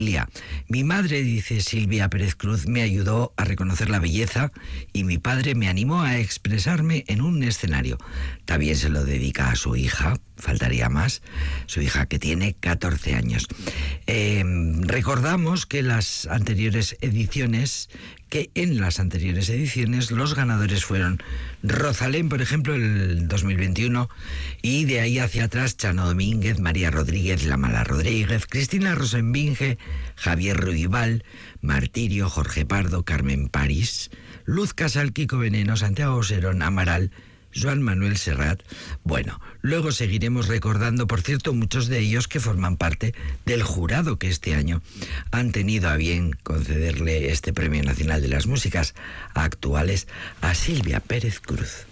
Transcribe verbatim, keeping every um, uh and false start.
Mi madre, dice Silvia Pérez Cruz, me ayudó a reconocer la belleza y mi padre me animó a expresarme en un escenario. También se lo dedica a su hija, faltaría más, su hija que tiene catorce años. Eh, recordamos que las anteriores ediciones, que en las anteriores ediciones los ganadores fueron Rosalén, por ejemplo, el dos mil veintiuno, y de ahí hacia atrás Chano Domínguez, María Rodríguez, La Mala Rodríguez, Cristina Rosenbinge, Javier Ruibal, Martirio, Jorge Pardo, Carmen París, Luz Casal, Kiko Veneno, Santiago Oserón, Amaral, Joan Manuel Serrat. Bueno, luego seguiremos recordando, por cierto, muchos de ellos que forman parte del jurado que este año han tenido a bien concederle este Premio Nacional de las Músicas Actuales a Silvia Pérez Cruz.